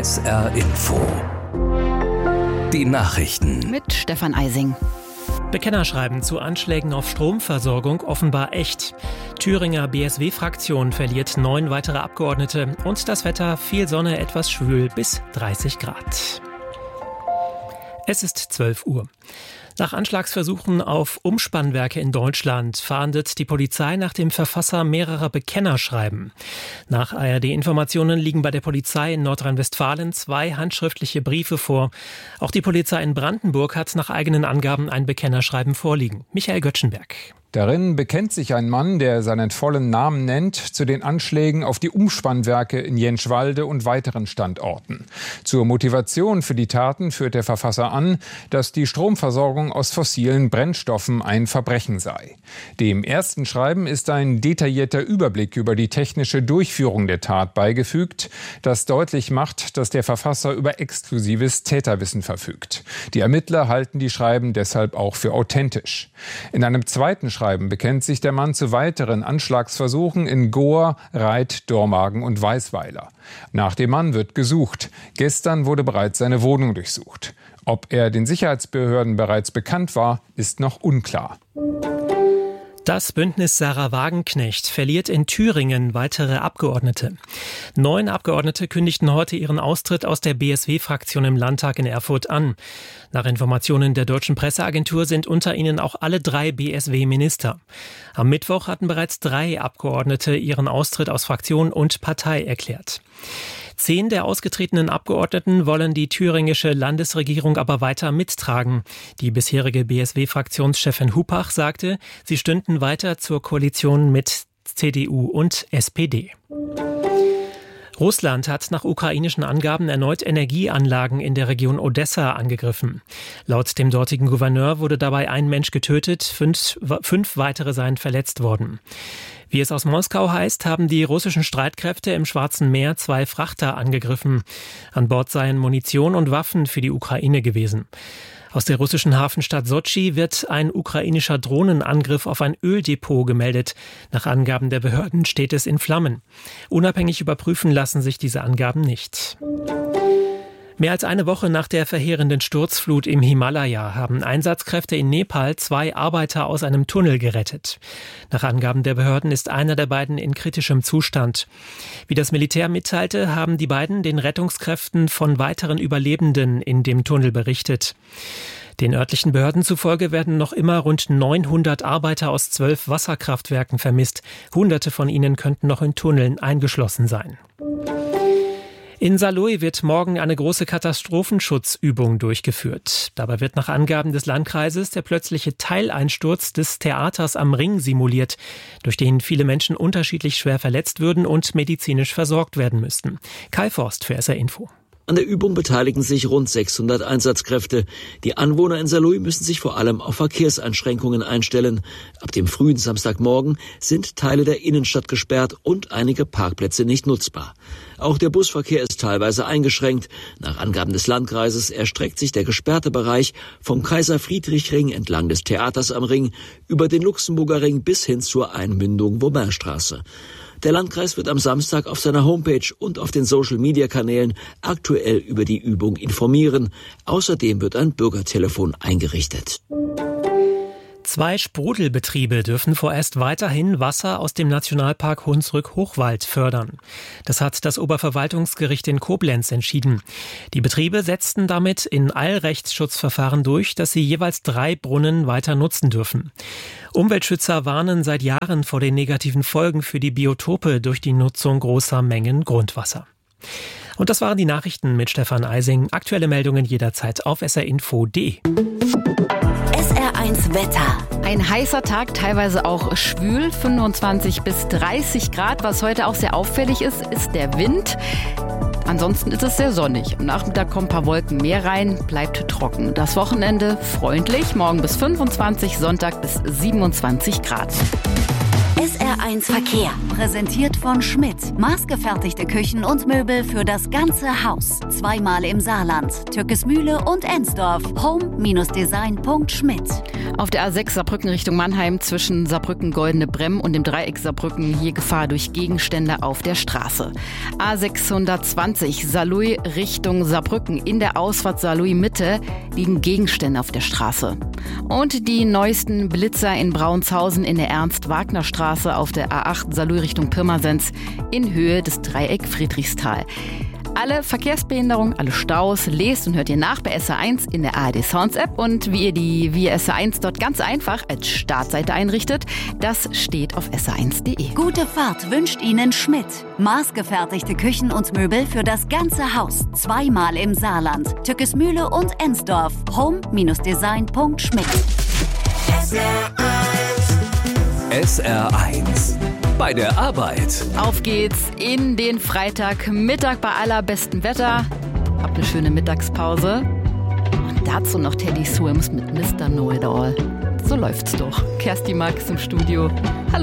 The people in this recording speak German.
SR Info. Die Nachrichten mit Stefan Eising. Bekennerschreiben zu Anschlägen auf Stromversorgung offenbar echt. Thüringer BSW-Fraktion verliert 9 weitere Abgeordnete und das Wetter viel Sonne, etwas schwül bis 30 Grad. Es ist 12 Uhr. Nach Anschlagsversuchen auf Umspannwerke in Deutschland fahndet die Polizei nach dem Verfasser mehrerer Bekennerschreiben. Nach ARD-Informationen liegen bei der Polizei in Nordrhein-Westfalen 2 handschriftliche Briefe vor. Auch die Polizei in Brandenburg hat nach eigenen Angaben ein Bekennerschreiben vorliegen. Michael Göttschenberg. Darin bekennt sich ein Mann, der seinen vollen Namen nennt, zu den Anschlägen auf die Umspannwerke in Jänschwalde und weiteren Standorten. Zur Motivation für die Taten führt der Verfasser an, dass die Stromversorgung aus fossilen Brennstoffen ein Verbrechen sei. Dem ersten Schreiben ist ein detaillierter Überblick über die technische Durchführung der Tat beigefügt, das deutlich macht, dass der Verfasser über exklusives Täterwissen verfügt. Die Ermittler halten die Schreiben deshalb auch für authentisch. In einem zweiten Schreiben bekennt sich der Mann zu weiteren Anschlagsversuchen in Gohr, Reit, Dormagen und Weisweiler. Nach dem Mann wird gesucht. Gestern wurde bereits seine Wohnung durchsucht. Ob er den Sicherheitsbehörden bereits bekannt war, ist noch unklar. Das Bündnis Sarah Wagenknecht verliert in Thüringen weitere Abgeordnete. 9 Abgeordnete kündigten heute ihren Austritt aus der BSW-Fraktion im Landtag in Erfurt an. Nach Informationen der Deutschen Presseagentur sind unter ihnen auch alle 3 BSW-Minister. Am Mittwoch hatten bereits 3 Abgeordnete ihren Austritt aus Fraktion und Partei erklärt. 10 der ausgetretenen Abgeordneten wollen die thüringische Landesregierung aber weiter mittragen. Die bisherige BSW-Fraktionschefin Hupach sagte, sie stünden weiter zur Koalition mit CDU und SPD. Russland hat nach ukrainischen Angaben erneut Energieanlagen in der Region Odessa angegriffen. Laut dem dortigen Gouverneur wurde dabei ein Mensch getötet, 5 weitere seien verletzt worden. Wie es aus Moskau heißt, haben die russischen Streitkräfte im Schwarzen Meer 2 Frachter angegriffen. An Bord seien Munition und Waffen für die Ukraine gewesen. Aus der russischen Hafenstadt Sotschi wird ein ukrainischer Drohnenangriff auf ein Öldepot gemeldet. Nach Angaben der Behörden steht es in Flammen. Unabhängig überprüfen lassen sich diese Angaben nicht. Mehr als eine Woche nach der verheerenden Sturzflut im Himalaya haben Einsatzkräfte in Nepal 2 Arbeiter aus einem Tunnel gerettet. Nach Angaben der Behörden ist einer der beiden in kritischem Zustand. Wie das Militär mitteilte, haben die beiden den Rettungskräften von weiteren Überlebenden in dem Tunnel berichtet. Den örtlichen Behörden zufolge werden noch immer rund 900 Arbeiter aus 12 Wasserkraftwerken vermisst. Hunderte von ihnen könnten noch in Tunneln eingeschlossen sein. In Saarlouis wird morgen eine große Katastrophenschutzübung durchgeführt. Dabei wird nach Angaben des Landkreises der plötzliche Teileinsturz des Theaters am Ring simuliert, durch den viele Menschen unterschiedlich schwer verletzt würden und medizinisch versorgt werden müssten. Kai Forst für SR Info. An der Übung beteiligen sich rund 600 Einsatzkräfte. Die Anwohner in Saarlouis müssen sich vor allem auf Verkehrseinschränkungen einstellen. Ab dem frühen Samstagmorgen sind Teile der Innenstadt gesperrt und einige Parkplätze nicht nutzbar. Auch der Busverkehr ist teilweise eingeschränkt. Nach Angaben des Landkreises erstreckt sich der gesperrte Bereich vom Kaiser-Friedrich-Ring entlang des Theaters am Ring über den Luxemburger Ring bis hin zur Einmündung Vauban-Straße. Der Landkreis wird am Samstag auf seiner Homepage und auf den Social-Media-Kanälen aktuell über die Übung informieren. Außerdem wird ein Bürgertelefon eingerichtet. 2 Sprudelbetriebe dürfen vorerst weiterhin Wasser aus dem Nationalpark Hunsrück-Hochwald fördern. Das hat das Oberverwaltungsgericht in Koblenz entschieden. Die Betriebe setzten damit in Eilrechtsschutzverfahren durch, dass sie jeweils 3 Brunnen weiter nutzen dürfen. Umweltschützer warnen seit Jahren vor den negativen Folgen für die Biotope durch die Nutzung großer Mengen Grundwasser. Und das waren die Nachrichten mit Stefan Eising. Aktuelle Meldungen jederzeit auf srinfo.de. SR1 Wetter. Ein heißer Tag, teilweise auch schwül, 25 bis 30 Grad. Was heute auch sehr auffällig ist, ist der Wind. Ansonsten ist es sehr sonnig. Am Nachmittag kommen ein paar Wolken mehr rein, bleibt trocken. Das Wochenende freundlich, morgen bis 25, Sonntag bis 27 Grad. SR1 Verkehr, präsentiert von Schmidt. Maßgefertigte Küchen und Möbel für das ganze Haus. Zweimal im Saarland, Türkesmühle und Ensdorf. home-design.schmidt. Auf der A6 Saarbrücken Richtung Mannheim zwischen Saarbrücken-Goldene Bremm und dem Dreieck Saarbrücken hier Gefahr durch Gegenstände auf der Straße. A620 Saarlouis Richtung Saarbrücken. In der Ausfahrt Saarlouis Mitte liegen Gegenstände auf der Straße. Und die neuesten Blitzer in Braunshausen in der Ernst-Wagner-Straße auf der A8 Saarlouis Richtung Pirmasens in Höhe des Dreieck Friedrichsthal. Alle Verkehrsbehinderungen, alle Staus lest und hört ihr nach bei SR1 in der ARD Sounds App. Und wie ihr SR1 dort ganz einfach als Startseite einrichtet, das steht auf sr1.de. Gute Fahrt wünscht Ihnen Schmidt. Maßgefertigte Küchen und Möbel für das ganze Haus. Zweimal im Saarland, Türkesmühle und Ensdorf. home-design.schmidt. SR1 bei der Arbeit. Auf geht's in den Freitagmittag bei allerbestem Wetter. Habt eine schöne Mittagspause. Und dazu noch Teddy Swims mit Mr. Know-It-All. So läuft's doch. Kerstin Marx im Studio. Hallo.